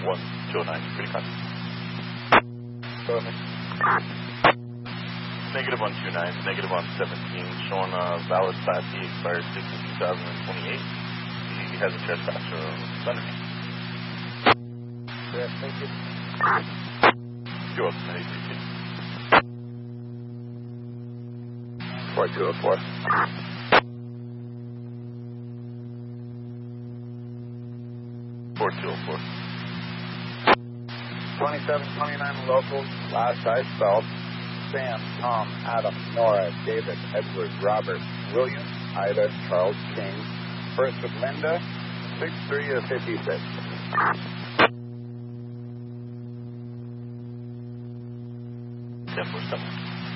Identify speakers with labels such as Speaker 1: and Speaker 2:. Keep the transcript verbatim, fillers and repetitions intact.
Speaker 1: one two oh nine, pretty fast.
Speaker 2: Go ahead.
Speaker 1: Negative one two nine, negative one seventeen, showing a valid Class E expired six of two thousand twenty-eight. He has a trespasser under me.
Speaker 2: Yes, thank you.
Speaker 1: You're welcome, eighty-three.
Speaker 2: four two oh four.
Speaker 1: four two oh four.
Speaker 2: twenty-seven twenty-nine local, last I spelled, Sam, Tom, Adam, Nora, David, Edward, Robert, William, Ida, Charles, King, first of Linda, six three of fifty-six.
Speaker 1: ten four seven.